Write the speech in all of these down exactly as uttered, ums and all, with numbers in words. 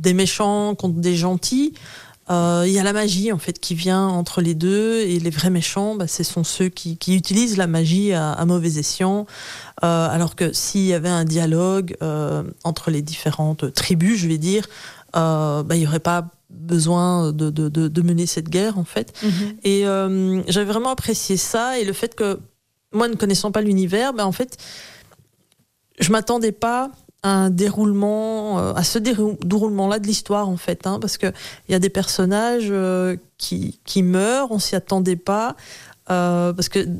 des méchants contre des gentils. Il euh, y a la magie en fait qui vient entre les deux, et les vrais méchants, bah, ce sont ceux qui, qui utilisent la magie à, à mauvais escient. Euh, alors que s'il y avait un dialogue euh, entre les différentes tribus, je vais dire, euh, bah, il n'y aurait pas besoin de, de, de, de mener cette guerre en fait. Mm-hmm. Et euh, j'avais vraiment apprécié ça, et le fait que moi, ne connaissant pas l'univers, bah, en fait, je m'attendais pas à un déroulement, euh, à ce déroulement-là de l'histoire en fait, hein, parce que il y a des personnages euh, qui qui meurent, on s'y attendait pas, euh, parce que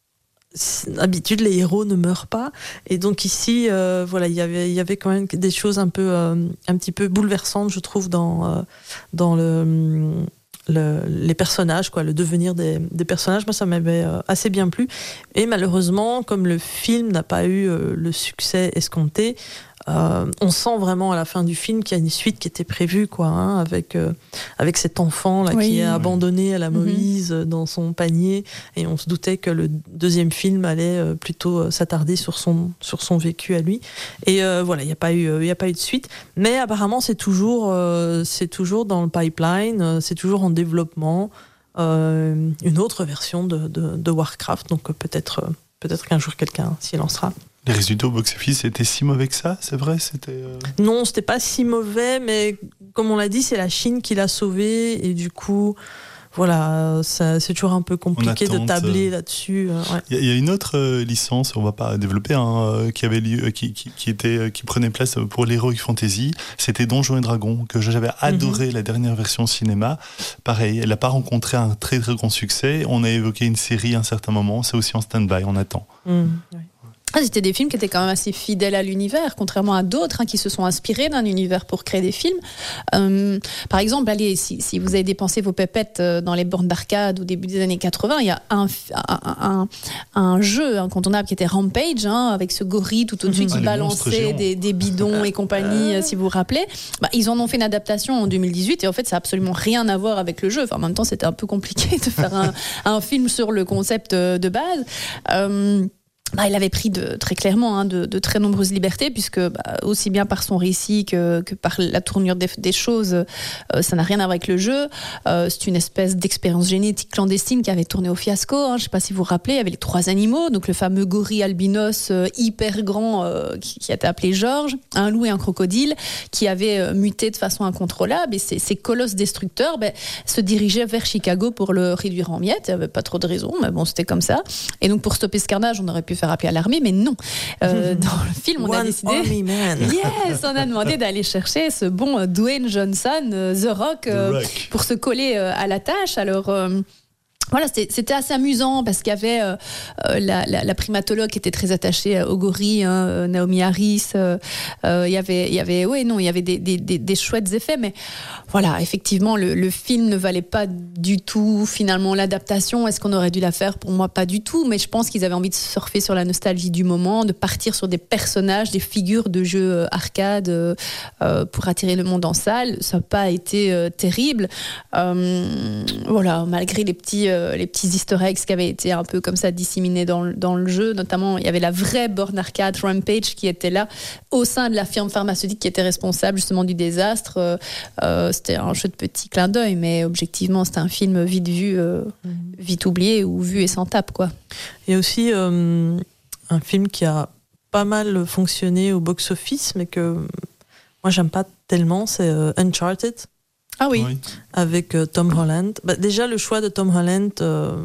d'habitude les héros ne meurent pas, et donc ici, euh, voilà, il y avait il y avait quand même des choses un peu euh, un petit peu bouleversantes, je trouve, dans euh, dans le Le, les personnages, quoi, le devenir des, des personnages. Moi, ça m'avait euh, assez bien plu. Et malheureusement, comme le film n'a pas eu euh, le succès escompté, euh, on sent vraiment à la fin du film qu'il y a une suite qui était prévue, quoi, hein, avec euh, avec cet enfant là, oui, qui est oui. abandonné à la Moïse mm-hmm. dans son panier, et on se doutait que le deuxième film allait euh, plutôt euh, s'attarder sur son sur son vécu à lui. Et euh, voilà, il y a pas eu il euh, y a pas eu de suite, mais apparemment c'est toujours euh, c'est toujours dans le pipeline, euh, c'est toujours en développement, euh, une autre version de, de, de Warcraft, donc euh, peut-être euh, peut-être qu'un jour quelqu'un s'y lancera. Les résultats au box-office étaient si mauvais que ça, c'est vrai, c'était. Euh... Non, c'était pas si mauvais, mais comme on l'a dit, c'est la Chine qui l'a sauvé, et du coup, voilà, ça, c'est toujours un peu compliqué attente, de tabler euh... là-dessus. Il euh, ouais. y, y a une autre euh, licence, on va pas développer, hein, euh, qui avait lieu, qui, qui, qui était, euh, qui prenait place pour l'Heroic Fantasy. C'était Donjons et Dragons, que j'avais adoré, mm-hmm. la dernière version cinéma. Pareil, elle n'a pas rencontré un très très grand succès. On a évoqué une série à un certain moment, c'est aussi en stand-by, on attend. Mm, ouais. Ah, c'était des films qui étaient quand même assez fidèles à l'univers, contrairement à d'autres hein, qui se sont inspirés d'un univers pour créer des films. Euh, par exemple, allez, si, si vous avez dépensé vos pépettes dans les bornes d'arcade au début des années quatre-vingts, il y a un, un, un, un jeu incontournable qui était Rampage, hein, avec ce gorille tout au-dessus mmh. qui ah, balançait des, des bidons et compagnie, si vous vous rappelez. Bah, ils en ont fait une adaptation en deux mille dix-huit, et en fait, ça n'a absolument rien à voir avec le jeu. Enfin, en même temps, c'était un peu compliqué de faire un, un film sur le concept de base. Euh, Bah, il avait pris de, très clairement hein, de, de très nombreuses libertés, puisque bah, aussi bien par son récit que, que par la tournure des, des choses, euh, ça n'a rien à voir avec le jeu. Euh, c'est une espèce d'expérience génétique clandestine qui avait tourné au fiasco. Hein, je ne sais pas si vous vous rappelez, il y avait les trois animaux, donc le fameux gorille albinos euh, hyper grand euh, qui, qui a été appelé Georges, un loup et un crocodile, qui avaient euh, muté de façon incontrôlable. Et ces, ces colosses destructeurs bah, se dirigeaient vers Chicago pour le réduire en miettes. Il n'y avait pas trop de raison, mais bon, c'était comme ça. Et donc pour stopper ce carnage, on aurait pu faire appeler à l'armée, mais non. Euh, dans le film, on One a décidé. Army Man. Yes, on a demandé d'aller chercher ce bon Dwayne Johnson, euh, The Rock, euh, The Rock, pour se coller euh, à la tâche. Alors. Euh, Voilà, c'était, c'était assez amusant parce qu'il y avait euh, la, la, la primatologue qui était très attachée au gorille, hein, Naomi Harris. Euh, euh, il y avait, il y avait, ouais, non, il y avait des, des, des, des chouettes effets, mais voilà, effectivement, le, le film ne valait pas du tout finalement l'adaptation. Est-ce qu'on aurait dû la faire ? Pour moi, pas du tout. Mais je pense qu'ils avaient envie de surfer sur la nostalgie du moment, de partir sur des personnages, des figures de jeux arcade euh, pour attirer le monde en salle. Ça n'a pas été euh, terrible. Euh, voilà, malgré les petits Euh, les petits easter eggs qui avaient été un peu comme ça disséminés dans, dans le jeu. Notamment, il y avait la vraie borne arcade Rampage qui était là au sein de la firme pharmaceutique qui était responsable justement du désastre. Euh, euh, c'était un jeu de petit clin d'œil, mais objectivement, c'était un film vite vu, euh, mmh. vite oublié ou vu et sans tape, quoi. Il y a aussi euh, un film qui a pas mal fonctionné au box-office, mais que moi, j'aime pas tellement, c'est euh, Uncharted. Ah oui. oui. Avec euh, Tom Holland. Bah, déjà, le choix de Tom Holland, euh,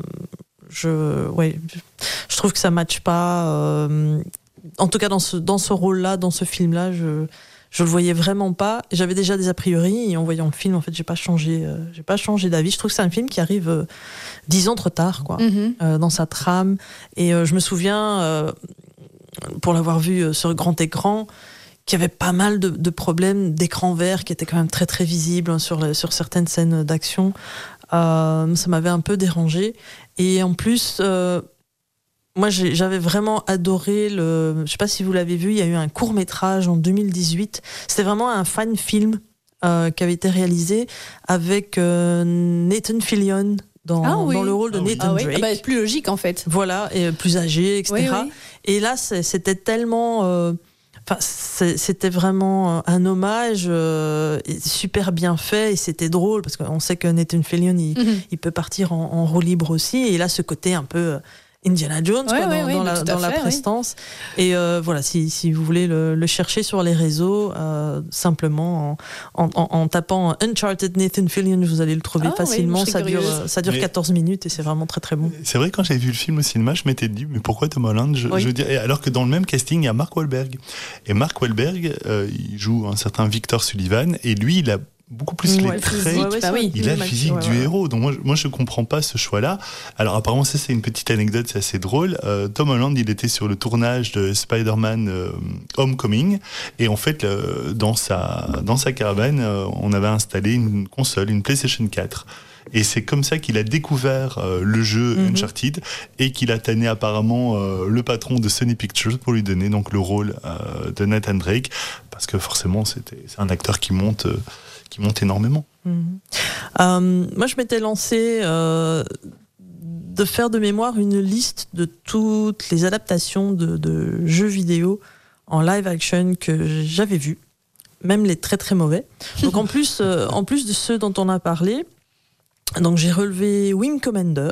je, ouais, je trouve que ça ne matche pas. Euh, en tout cas, dans ce, dans ce rôle-là, dans ce film-là, je je le voyais vraiment pas. J'avais déjà des a priori, et en voyant le film, en fait, j'ai pas changé, euh, j'ai pas changé d'avis. Je trouve que c'est un film qui arrive euh, dix ans trop tard, quoi, mm-hmm. euh, dans sa trame. Et euh, je me souviens, euh, pour l'avoir vu euh, sur grand écran, qu'il y avait pas mal de, de problèmes d'écran vert qui étaient quand même très très visibles hein, sur, le, sur certaines scènes d'action. Euh, ça m'avait un peu dérangé. Et en plus, euh, moi j'ai, j'avais vraiment adoré le... Je sais pas si vous l'avez vu, il y a eu un court-métrage en deux mille dix-huit. C'était vraiment un fan-film euh, qui avait été réalisé avec euh, Nathan Fillion dans, ah oui. dans le rôle de ah oui. Nathan ah Drake. Oui. Ah bah, plus logique en fait. Voilà, et plus âgé, et cetera. Oui, oui. Et là, c'était tellement... Euh, Enfin, c'était vraiment un hommage euh, super bien fait et c'était drôle parce qu'on sait que Nathan Fillion, il, mm-hmm. il peut partir en, en roue libre aussi. Et là, ce côté un peu Indiana Jones ouais, quoi, ouais, dans, ouais, dans, la, dans la prestance. Oui. Et euh, voilà, si, si vous voulez le, le chercher sur les réseaux, euh, simplement en, en, en tapant Uncharted Nathan Fillion, vous allez le trouver ah, facilement. Oui, ça, dure, ça dure mais quatorze minutes et c'est vraiment très très bon. C'est vrai, quand j'ai vu le film au cinéma, je m'étais dit, mais pourquoi Tom Holland je, oui. je veux dire, alors que dans le même casting, il y a Mark Wahlberg. Et Mark Wahlberg, euh, il joue un certain Victor Sullivan et lui, il a beaucoup plus les ouais, traits, ouais, ouais, bah oui, il a le physique ouais, du ouais. héros, donc moi, moi je comprends pas ce choix-là. Alors apparemment ça c'est une petite anecdote, c'est assez drôle. Euh, Tom Holland il était sur le tournage de Spider-Man euh, Homecoming et en fait euh, dans sa dans sa caravane euh, on avait installé une console, une PlayStation quatre. Et c'est comme ça qu'il a découvert euh, le jeu mm-hmm. Uncharted et qu'il a tanné apparemment euh, le patron de Sony Pictures pour lui donner donc le rôle euh, de Nathan Drake parce que forcément c'était c'est un acteur qui monte euh, qui monte énormément. Mmh. Euh, moi, je m'étais lancé euh, de faire de mémoire une liste de toutes les adaptations de, de jeux vidéo en live action que j'avais vues, même les très très mauvais. Donc en plus, euh, en plus de ceux dont on a parlé, donc j'ai relevé Wing Commander.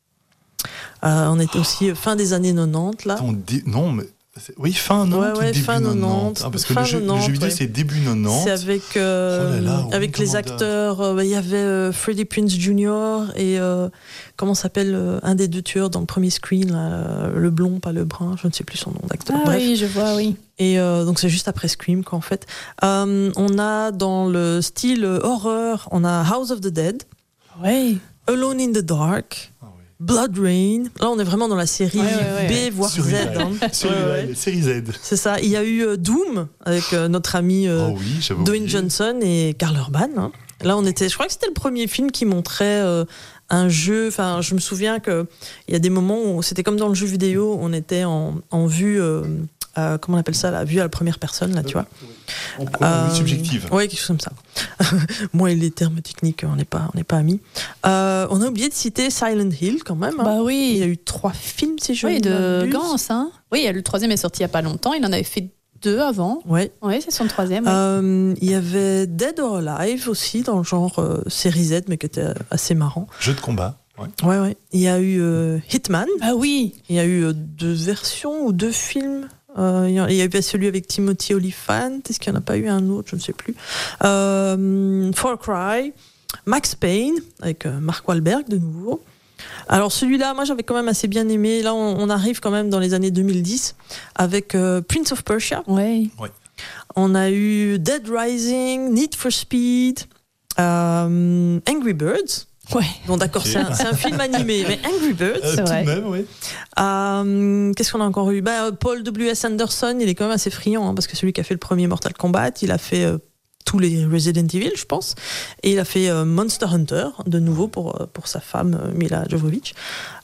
Euh, on était aussi fin des années quatre-vingt-dix là. Dé- non mais oui, fin quatre-vingt-dix ouais, ouais, ou début fin quatre-vingt-dix. Ah, parce que le jeu, le jeu vidéo, ouais. c'est début quatre-vingt-dix. C'est avec, euh, oh là là, avec les acteurs. Il euh, y avait euh, Freddie Prinze Junior et euh, comment s'appelle euh, un des deux tueurs dans le premier screen, là, le blond, pas le brun, je ne sais plus son nom d'acteur. Ah Bref. oui, je vois, oui. Et euh, donc c'est juste après Scream, quoi, en fait. Euh, on a dans le style horreur, on a House of the Dead. Oui. Alone in the Dark. Blood Rain, là on est vraiment dans la série ouais, ouais, ouais. B voire Survival. Z. Hein. Survival, ouais. Série Z. C'est ça. Il y a eu euh, Doom avec euh, notre ami euh, oh oui, Dwayne Johnson et Karl Urban. Hein. Là on était, je crois que c'était le premier film qui montrait euh, un jeu. Enfin, je me souviens que il y a des moments où c'était comme dans le jeu vidéo, on était en, en vue. Euh, Euh, comment on appelle ça, la vue à la première personne, là, tu vois. En première vue subjective. Oui, quelque chose comme ça. Moi et les termes techniques, on n'est pas, on n'est pas amis. Euh, on a oublié de citer Silent Hill, quand même. Hein. Bah oui. Il y a eu trois films, si je oui, de m'abuse. Gans, hein. Oui, le troisième est sorti il n'y a pas longtemps. Il en avait fait deux avant. Ouais. Oui, c'est son troisième. Ouais. Euh, il y avait Dead or Alive aussi, dans le genre euh, série Z, mais qui était assez marrant. Jeu de combat. Ouais. ouais, ouais. Il y a eu euh, Hitman. Ah oui. Il y a eu euh, deux versions ou deux films. Euh, il y a eu celui avec Timothy Olyphant. Est-ce qu'il n'y en a pas eu un autre? Je ne sais plus. Euh, Far Cry, Max Payne avec euh, Mark Wahlberg de nouveau. Alors celui-là, moi j'avais quand même assez bien aimé. Là, on, on arrive quand même dans les années deux mille dix avec euh, Prince of Persia. Ouais. Ouais. On a eu Dead Rising, Need for Speed, euh, Angry Birds. Ouais. Bon, d'accord, okay. c'est, un, c'est un film animé, mais Angry Birds, euh, c'est tout vrai. De même, oui. Euh, qu'est-ce qu'on a encore eu? Bah, Paul W S Anderson, il est quand même assez friand, hein, parce que c'est celui qui a fait le premier Mortal Kombat, il a fait euh, tous les Resident Evil, je pense, et il a fait euh, Monster Hunter, de nouveau pour, euh, pour sa femme, euh, Mila Jovovich.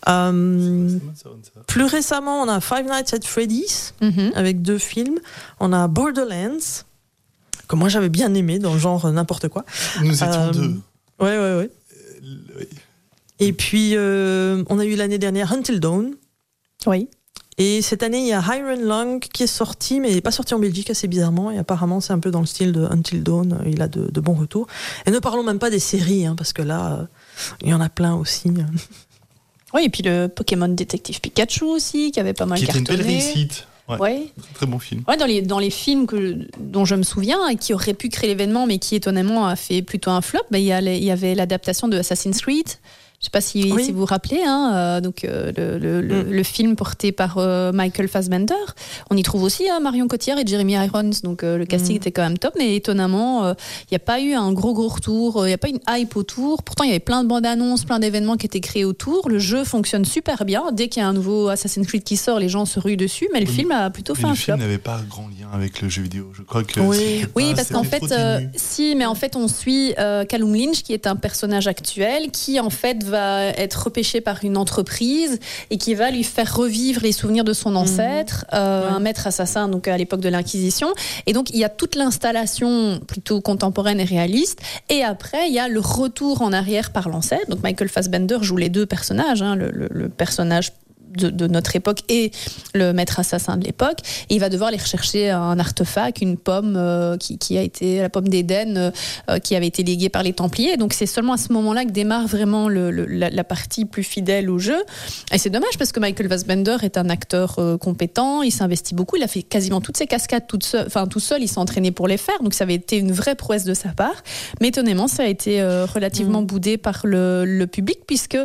Euh, plus récemment, on a Five Nights at Freddy's, mm-hmm. avec deux films. On a Borderlands, que moi j'avais bien aimé, dans le genre euh, n'importe quoi. Nous étions euh, deux. Ouais, ouais, ouais. Oui. Et puis, euh, on a eu l'année dernière Until Dawn. Oui. Et cette année, il y a Iron Lung qui est sorti, mais il n'est pas sorti en Belgique assez bizarrement. Et apparemment, c'est un peu dans le style de Until Dawn. Il a de, de bons retours. Et ne parlons même pas des séries, hein, parce que là, euh, il y en a plein aussi. Oui, et puis le Pokémon Détective Pikachu aussi, qui avait pas mal qui cartonné. Qui était une belle réussite. Ouais. Ouais. Très, très bon film. Ouais, dans les, dans les films que, dont je me souviens, qui auraient pu créer l'événement, mais qui étonnamment a fait plutôt un flop, bah, il y, a les, il y avait l'adaptation de Assassin's Creed. Je ne sais pas si, oui. si vous vous rappelez, hein, euh, donc, euh, le, le, le, mm. le film porté par euh, Michael Fassbender. On y trouve aussi hein, Marion Cotillard et Jeremy Irons, donc euh, le casting mm. était quand même top, mais étonnamment, il euh, n'y a pas eu un gros gros retour, il n'y a pas une hype autour. Pourtant, il y avait plein de bandes annonces, plein d'événements qui étaient créés autour. Le jeu fonctionne super bien. Dès qu'il y a un nouveau Assassin's Creed qui sort, les gens se ruent dessus, mais le oui, film a plutôt fait un flop. Le film n'avait pas grand lien avec le jeu vidéo. Je crois que oui, oui pas, parce qu'en fait, euh, si, mais en fait, on suit euh, Callum Lynch, qui est un personnage actuel, qui en fait va être repêché par une entreprise et qui va lui faire revivre les souvenirs de son ancêtre, mmh. euh, ouais. un maître assassin donc à l'époque de l'Inquisition. Et donc il y a toute l'installation plutôt contemporaine et réaliste. Et après il y a le retour en arrière par l'ancêtre. Donc Michael Fassbender joue les deux personnages, hein, le, le, le personnage de, de notre époque et le maître assassin de l'époque. Et il va devoir aller rechercher un artefact, une pomme euh, qui, qui a été la pomme d'Éden, euh, qui avait été léguée par les Templiers. Donc c'est seulement à ce moment-là que démarre vraiment le, le, la, la partie plus fidèle au jeu. Et c'est dommage parce que Michael Fassbender est un acteur euh, compétent, il s'investit beaucoup, il a fait quasiment toutes ses cascades toute seul, enfin, tout seul, il s'est entraîné pour les faire, donc ça avait été une vraie prouesse de sa part. Mais étonnamment, ça a été euh, relativement mmh. boudé par le, le public puisque...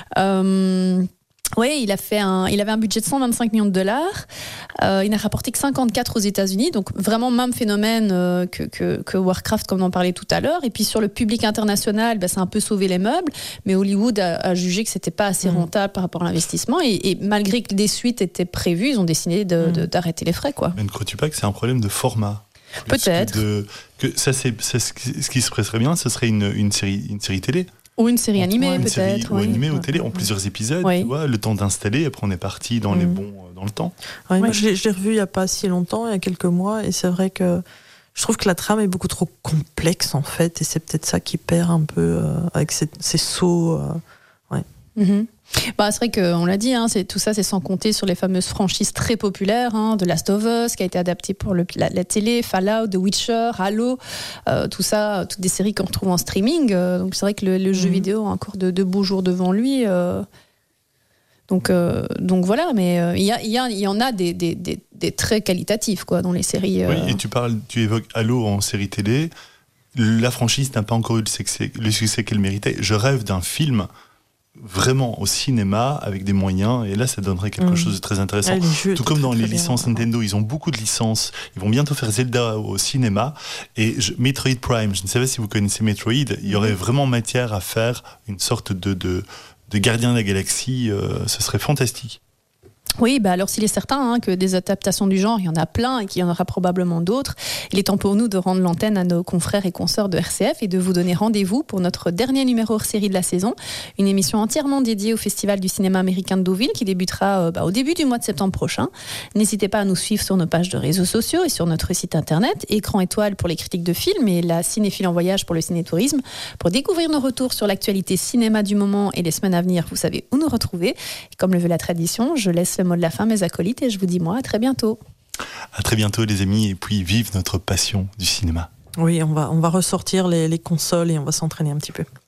Euh, Oui, il a fait un, il avait un budget de cent vingt-cinq millions de dollars. Euh, il n'a rapporté que cinquante-quatre aux États-Unis, donc vraiment même phénomène euh, que, que, que Warcraft, comme on en parlait tout à l'heure. Et puis sur le public international, bah, ça a un peu sauvé les meubles, mais Hollywood a, a jugé que c'était pas assez rentable mmh. par rapport à l'investissement. Et, et malgré que des suites étaient prévues, ils ont décidé de, mmh. de, d'arrêter les frais, quoi. Mais ne crois-tu pas que c'est un problème de format ? Peut-être. Que de, que ça, c'est, c'est ce qui se presserait bien, ce serait une, une série, une série télé. Ou une série animée, ouais, peut-être. Série, ou oui. animée ou télé, en plusieurs épisodes, oui. tu vois, le temps d'installer, après on est parti dans, mmh. les bons, dans le temps. Ouais, ouais. Moi, je l'ai, je l'ai revu il n'y a pas si longtemps, il y a quelques mois, et c'est vrai que je trouve que la trame est beaucoup trop complexe, en fait, et c'est peut-être ça qui perd un peu euh, avec ces, ces sauts. Euh, ouais. Mmh. Bah, c'est vrai qu'on l'a dit, hein, c'est, tout ça c'est sans compter sur les fameuses franchises très populaires, hein, de Last of Us qui a été adapté pour le, la, la télé, Fallout, The Witcher, Halo, euh, tout ça, toutes des séries qu'on retrouve en streaming. Euh, donc c'est vrai que le, le mmh. jeu vidéo a encore de, de beaux jours devant lui. Euh, donc, euh, donc voilà, mais il euh, y, y, y, y en a des, des, des, des très qualitatifs quoi, dans les séries. Euh... Oui, et tu, parles, tu évoques Halo en série télé. La franchise n'a pas encore eu le succès, le succès qu'elle méritait. Je rêve d'un film vraiment au cinéma avec des moyens, et là ça donnerait quelque mmh. chose de très intéressant. Ah, tout comme dans les licences bien. Nintendo, ils ont beaucoup de licences, ils vont bientôt faire Zelda au cinéma, et je, Metroid Prime, je ne sais pas si vous connaissez Metroid, il y aurait vraiment matière à faire une sorte de, de, de gardien de la galaxie, euh, ce serait fantastique. Oui, bah alors s'il est certain hein, que des adaptations du genre, il y en a plein et qu'il y en aura probablement d'autres, il est temps pour nous de rendre l'antenne à nos confrères et consoeurs de R C F et de vous donner rendez-vous pour notre dernier numéro hors série de la saison, une émission entièrement dédiée au Festival du cinéma américain de Deauville qui débutera euh, bah, au début du mois de septembre prochain. N'hésitez pas à nous suivre sur nos pages de réseaux sociaux et sur notre site internet, Écran Étoile pour les critiques de films et la Cinéphile en voyage pour le ciné-tourisme, pour découvrir nos retours sur l'actualité cinéma du moment et les semaines à venir, vous savez où nous retrouver. Et comme le veut la tradition, je laisse le mot de la fin, mes acolytes, et je vous dis moi à très bientôt. À très bientôt les amis, et puis vive notre passion du cinéma. Oui, on va, on va ressortir les, les consoles et on va s'entraîner un petit peu.